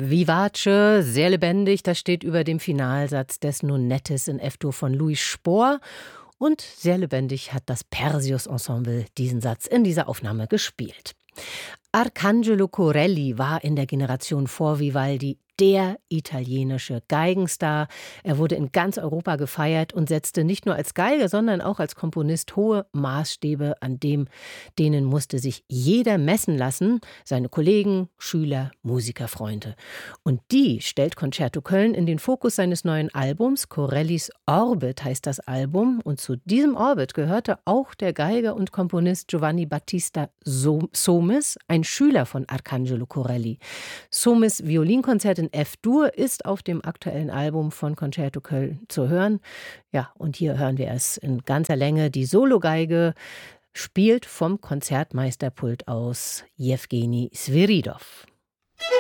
Vivace, sehr lebendig, das steht über dem Finalsatz des Nonettes in F-Dur von Louis Spohr. Und sehr lebendig hat das Perseus Ensemble diesen Satz in dieser Aufnahme gespielt. Arcangelo Corelli war in der Generation vor Vivaldi der italienische Geigenstar. Er wurde in ganz Europa gefeiert und setzte nicht nur als Geiger, sondern auch als Komponist hohe Maßstäbe, denen musste sich jeder messen lassen, seine Kollegen, Schüler, Musiker, Freunde. Und die stellt Concerto Köln in den Fokus seines neuen Albums. Corellis Orbit heißt das Album. Und zu diesem Orbit gehörte auch der Geiger und Komponist Giovanni Battista Somis, ein Schüler von Arcangelo Corelli. Somis Violinkonzert in F-Dur ist auf dem aktuellen Album von Concerto Köln zu hören. Ja, und hier hören wir es in ganzer Länge. Die Sologeige spielt vom Konzertmeisterpult aus Jewgeni Sviridov.